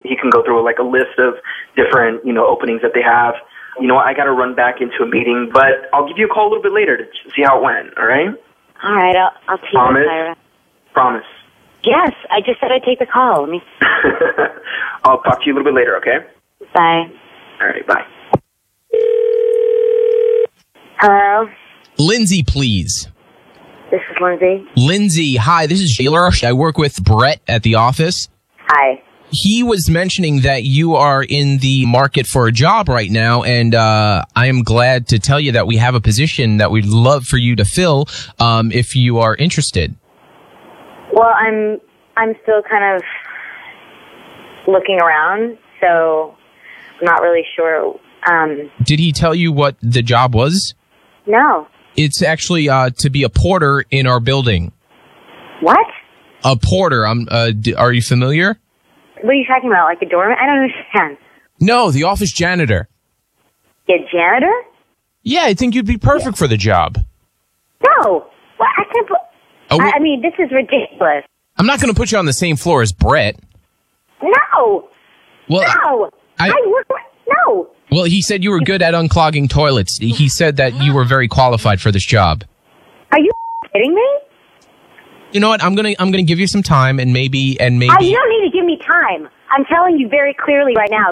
he can go through like a list of different, openings that they have. I got to run back into a meeting, but I'll give you a call a little bit later to see how it went, all right? All right, I'll take Promise? it, Tyra. Promise. Yes, I just said I'd take the call. I'll talk to you a little bit later, okay? Bye. All right, bye. Hello? Lindsay, please. This is Lindsay. Lindsay, hi, this is Jailer. I work with Brett at the office. Hi. He was mentioning that you are in the market for a job right now, and I am glad to tell you that we have a position that we'd love for you to fill if you are interested. Well, I'm still kind of looking around, so I'm not really sure. Did he tell you what the job was? No. It's actually to be a porter in our building. What? A porter. Are you familiar? What are you talking about? Like a doorman? I don't understand. No, the office janitor. A janitor? Yeah, I think you'd be perfect for the job. No. Well, I can't put... Oh, I mean, this is ridiculous. I'm not going to put you on the same floor as Brett. No. Well, No. I work with... No. Well, he said you were good at unclogging toilets. He said that you were very qualified for this job. Are you kidding me? You know what? I'm gonna give you some time and maybe. You don't need to give me time. I'm telling you very clearly right now.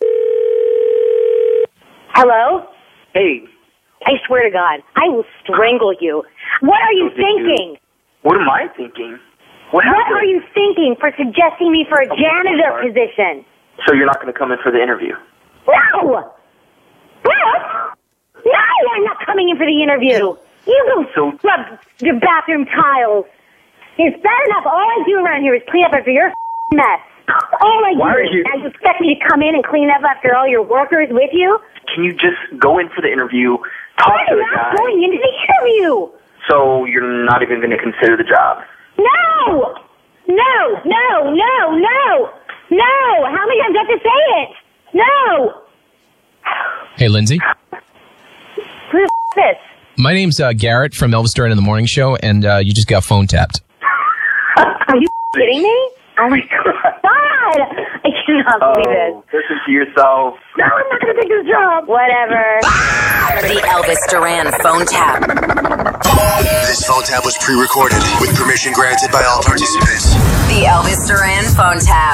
Hello? Hey. I swear to God, I will strangle you. What are you thinking? What am I thinking? What are you thinking for suggesting me for a janitor position? So you're not going to come in for the interview? No! What? No, I'm not coming in for the interview. You go scrub your bathroom tiles. It's bad enough. All I do around here is clean up after your mess. All I do is you expect me to come in and clean up after all your workers with you? Can you just go in for the interview, talk to the guy? I'm not going into the interview. So you're not even going to consider the job? No! No! No! No! No! No! How many times do I have to say it? No! Hey, Lindsay. Who the f*** is this? My name's Garrett from Elvis Duran in the Morning Show, and you just got phone tapped. Are you kidding me? Oh my God! I cannot believe this. Listen to yourself. No, I'm not going to take this job. Whatever. The Elvis Duran phone tap. This phone tap was pre-recorded with permission granted by all participants. The Elvis Duran phone tap.